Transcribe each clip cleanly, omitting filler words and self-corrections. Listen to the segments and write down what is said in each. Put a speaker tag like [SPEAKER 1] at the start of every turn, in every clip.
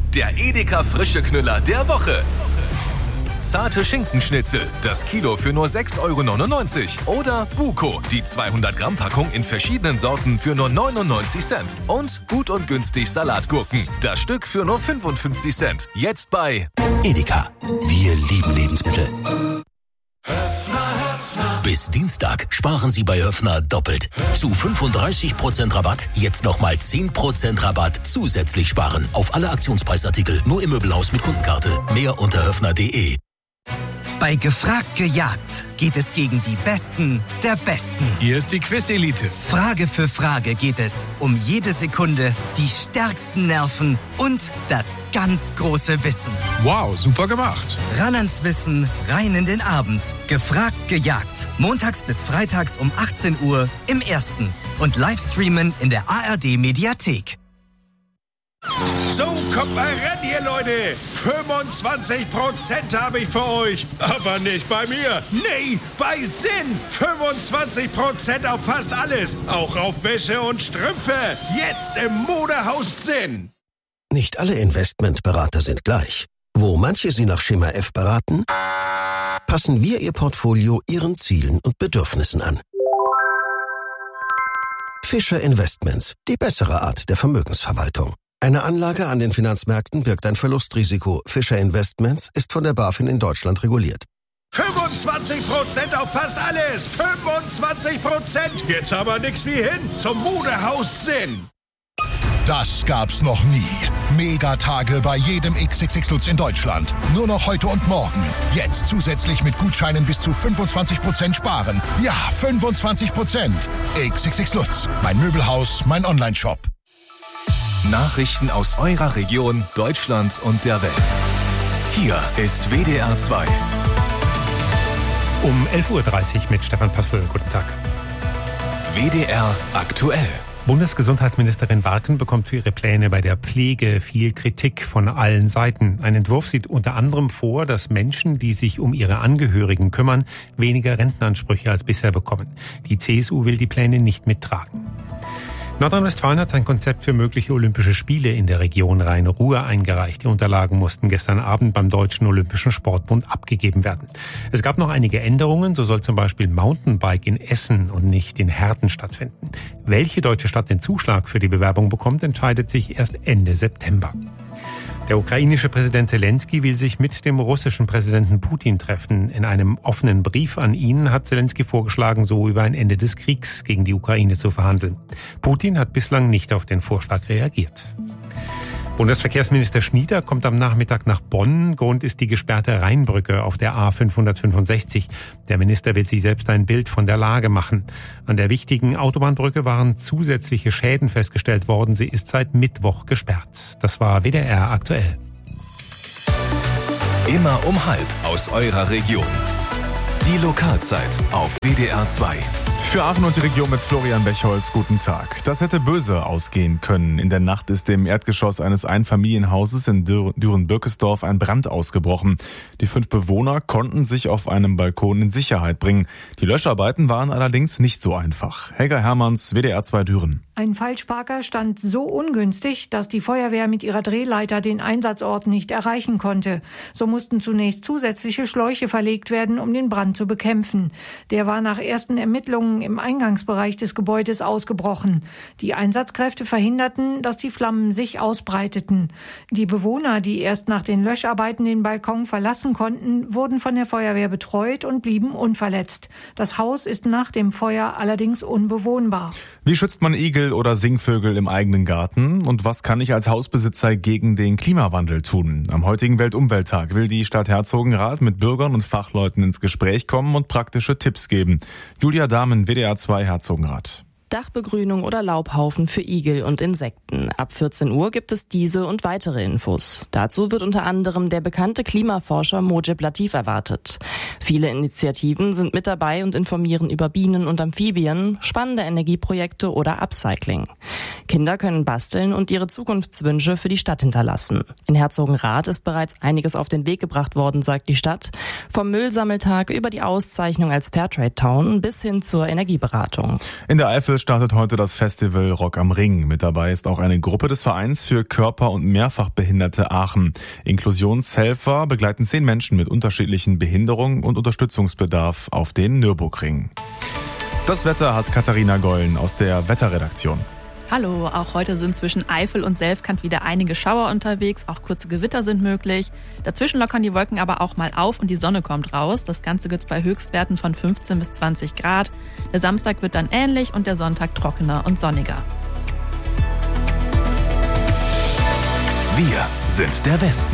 [SPEAKER 1] Der Edeka frische Knüller der Woche. Zarte Schinkenschnitzel, das Kilo für nur 6,99 €. Oder Buko, die 200-Gramm-Packung in verschiedenen Sorten für nur 99 Cent. Und gut und günstig Salatgurken, das Stück für nur 55 Cent. Jetzt bei
[SPEAKER 2] Edeka. Wir lieben Lebensmittel.
[SPEAKER 3] Höffner.
[SPEAKER 2] Bis Dienstag sparen Sie bei Höffner doppelt. Zu 35% Rabatt, jetzt nochmal 10% Rabatt zusätzlich sparen. Auf alle Aktionspreisartikel, nur im Möbelhaus mit Kundenkarte. Mehr unter höffner.de.
[SPEAKER 4] Bei Gefragt gejagt geht es gegen die Besten der Besten.
[SPEAKER 5] Hier ist die Quiz-Elite.
[SPEAKER 4] Frage für Frage geht es um jede Sekunde, die stärksten Nerven und das ganz große Wissen.
[SPEAKER 5] Wow, super gemacht.
[SPEAKER 4] Ran ans Wissen, rein in den Abend. Gefragt gejagt. Montags bis freitags um 18 Uhr im Ersten. Und Livestreamen in der ARD-Mediathek.
[SPEAKER 6] So, kommt mal ran hier, Leute. 25% habe ich für euch. Aber nicht bei mir. Nee, bei Sinn. 25% auf fast alles. Auch auf Wäsche und Strümpfe. Jetzt im Modehaus Sinn.
[SPEAKER 7] Nicht alle Investmentberater sind gleich. Wo manche Sie nach Schema F beraten, passen wir Ihr Portfolio Ihren Zielen und Bedürfnissen an. Fischer Investments, die bessere Art der Vermögensverwaltung. Eine Anlage an den Finanzmärkten birgt ein Verlustrisiko. Fischer Investments ist von der BaFin in Deutschland reguliert.
[SPEAKER 6] 25% auf fast alles. 25%. Jetzt aber nix wie hin zum Modehaus Sinn.
[SPEAKER 8] Das gab's noch nie. Megatage bei jedem XXX Lutz in Deutschland. Nur noch heute und morgen. Jetzt zusätzlich mit Gutscheinen bis zu 25% sparen. Ja, 25%. XXX Lutz. Mein Möbelhaus, mein Onlineshop.
[SPEAKER 1] Nachrichten aus eurer Region, Deutschland und der Welt. Hier ist WDR 2.
[SPEAKER 9] Um 11:30 Uhr mit Stefan Pössl. Guten Tag.
[SPEAKER 1] WDR aktuell.
[SPEAKER 9] Bundesgesundheitsministerin Warken bekommt für ihre Pläne bei der Pflege viel Kritik von allen Seiten. Ein Entwurf sieht unter anderem vor, dass Menschen, die sich um ihre Angehörigen kümmern, weniger Rentenansprüche als bisher bekommen. Die CSU will die Pläne nicht mittragen. Nordrhein-Westfalen hat sein Konzept für mögliche Olympische Spiele in der Region Rhein-Ruhr eingereicht. Die Unterlagen mussten gestern Abend beim Deutschen Olympischen Sportbund abgegeben werden. Es gab noch einige Änderungen, so soll zum Beispiel Mountainbike in Essen und nicht in Herten stattfinden. Welche deutsche Stadt den Zuschlag für die Bewerbung bekommt, entscheidet sich erst Ende September. Der ukrainische Präsident Zelensky will sich mit dem russischen Präsidenten Putin treffen. In einem offenen Brief an ihn hat Zelensky vorgeschlagen, so über ein Ende des Kriegs gegen die Ukraine zu verhandeln. Putin hat bislang nicht auf den Vorschlag reagiert. Bundesverkehrsminister Schnieder kommt am Nachmittag nach Bonn. Grund ist die gesperrte Rheinbrücke auf der A565. Der Minister will sich selbst ein Bild von der Lage machen. An der wichtigen Autobahnbrücke waren zusätzliche Schäden festgestellt worden. Sie ist seit Mittwoch gesperrt. Das war WDR aktuell.
[SPEAKER 1] Immer um 12:30 aus eurer Region. Die Lokalzeit auf WDR 2.
[SPEAKER 10] Für Aachen und die Region mit Florian Bechholz, guten Tag. Das hätte böse ausgehen können. In der Nacht ist im Erdgeschoss eines Einfamilienhauses in Düren-Birkesdorf ein Brand ausgebrochen. Die 5 Bewohner konnten sich auf einem Balkon in Sicherheit bringen. Die Löscharbeiten waren allerdings nicht so einfach. Helga Hermanns, WDR 2 Düren.
[SPEAKER 11] Ein Falschparker stand so ungünstig, dass die Feuerwehr mit ihrer Drehleiter den Einsatzort nicht erreichen konnte. So mussten zunächst zusätzliche Schläuche verlegt werden, um den Brand zu bekämpfen. Der war nach ersten Ermittlungen im Eingangsbereich des Gebäudes ausgebrochen. Die Einsatzkräfte verhinderten, dass die Flammen sich ausbreiteten. Die Bewohner, die erst nach den Löscharbeiten den Balkon verlassen konnten, wurden von der Feuerwehr betreut und blieben unverletzt. Das Haus ist nach dem Feuer allerdings unbewohnbar.
[SPEAKER 10] Wie schützt man Igel oder Singvögel im eigenen Garten? Und was kann ich als Hausbesitzer gegen den Klimawandel tun? Am heutigen Weltumwelttag will die Stadt Herzogenrath mit Bürgern und Fachleuten ins Gespräch kommen und praktische Tipps geben. Julia Dahmen, WDR 2 Herzogenrath.
[SPEAKER 12] Dachbegrünung oder Laubhaufen für Igel und Insekten. Ab 14 Uhr gibt es diese und weitere Infos. Dazu wird unter anderem der bekannte Klimaforscher Mojib Latif erwartet. Viele Initiativen sind mit dabei und informieren über Bienen und Amphibien, spannende Energieprojekte oder Upcycling. Kinder können basteln und ihre Zukunftswünsche für die Stadt hinterlassen. In Herzogenrath ist bereits einiges auf den Weg gebracht worden, sagt die Stadt. Vom Müllsammeltag über die Auszeichnung als Fairtrade Town bis hin zur Energieberatung.
[SPEAKER 10] In der Eifel Tages startet heute das Festival Rock am Ring. Mit dabei ist auch eine Gruppe des Vereins für Körper- und Mehrfachbehinderte Aachen. Inklusionshelfer begleiten 10 Menschen mit unterschiedlichen Behinderungen und Unterstützungsbedarf auf den Nürburgring. Das Wetter hat Katharina Gollen aus der Wetterredaktion.
[SPEAKER 3] Hallo, auch heute sind zwischen Eifel und Selfkant wieder einige Schauer unterwegs, auch kurze Gewitter sind möglich. Dazwischen lockern die Wolken aber auch mal auf und die Sonne kommt raus. Das Ganze gibt bei Höchstwerten von 15 bis 20 Grad. Der Samstag wird dann ähnlich und der Sonntag trockener und sonniger.
[SPEAKER 1] Wir sind der Westen.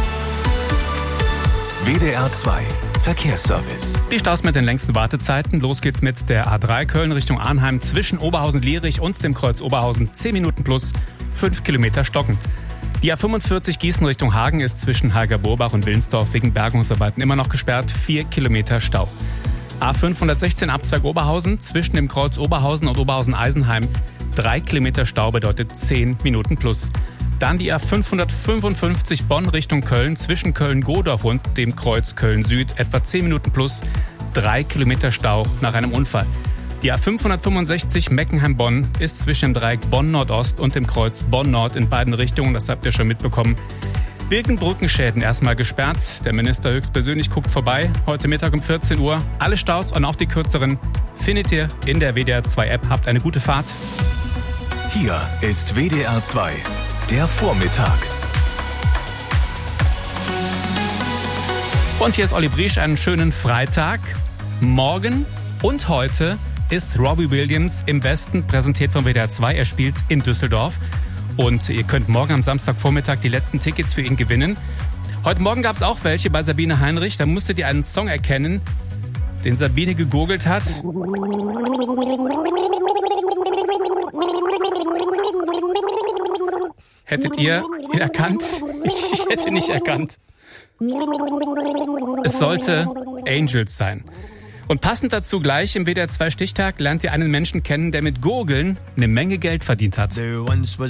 [SPEAKER 1] WDR 2 Verkehrsservice.
[SPEAKER 13] Die Staus mit den längsten Wartezeiten. Los geht's mit der A3 Köln Richtung Arnheim zwischen Oberhausen-Lierich und dem Kreuz Oberhausen 10 Minuten plus 5 Kilometer stockend. Die A45 Gießen Richtung Hagen ist zwischen Hager-Borbach und Willensdorf wegen Bergungsarbeiten immer noch gesperrt, 4 Kilometer Stau. A516 Abzweig Oberhausen zwischen dem Kreuz Oberhausen und Oberhausen-Eisenheim 3 Kilometer Stau bedeutet 10 Minuten plus. Dann die A555 Bonn Richtung Köln zwischen Köln-Godorf und dem Kreuz Köln-Süd etwa 10 Minuten plus 3 Kilometer Stau nach einem Unfall. Die A565 Meckenheim-Bonn ist zwischen dem Dreieck Bonn-Nordost und dem Kreuz Bonn-Nord in beiden Richtungen, das habt ihr schon mitbekommen. Birkenbrückenschäden erstmal gesperrt. Der Minister höchstpersönlich guckt vorbei. Heute Mittag um 14 Uhr. Alle Staus und auch die kürzeren findet ihr in der WDR 2 App. Habt eine gute Fahrt.
[SPEAKER 1] Hier ist WDR 2. Der Vormittag.
[SPEAKER 13] Und hier ist Olli Briesch, einen schönen Freitag. Morgen und heute ist Robbie Williams im Westen, präsentiert von WDR 2. Er spielt in Düsseldorf. Und ihr könnt morgen am Samstagvormittag die letzten Tickets für ihn gewinnen. Heute Morgen gab es auch welche bei Sabine Heinrich. Da musstet ihr einen Song erkennen, den Sabine gegurgelt hat. Hättet ihr ihn erkannt? Ich hätte nicht erkannt. Es sollte Angels sein. Und passend dazu gleich im WDR 2 Stichtag lernt ihr einen Menschen kennen, der mit Gurgeln eine Menge Geld verdient hat.